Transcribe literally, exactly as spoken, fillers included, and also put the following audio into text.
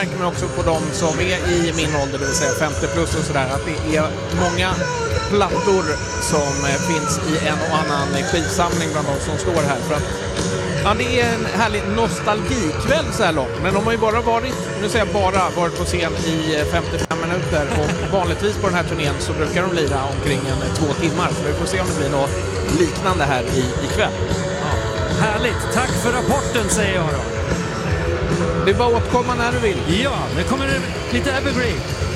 märker man också på de som är i min ålder, det vill säga femtio plus och sådär, att det är många plattor som finns i en och annan skivsamling bland de som står här. För att, ja, det är en härlig nostalgikväll så här långt, men de har ju bara varit, nu säger jag bara, varit på scen i femtiofem minuter, och vanligtvis på den här turnén så brukar de lira omkring en två timmar, så vi får se om det blir något liknande här i, ikväll. Ja, härligt, tack för rapporten säger jag då. Det är bara att återkomma när du vill. Ja, nu kommer det lite Evergreen.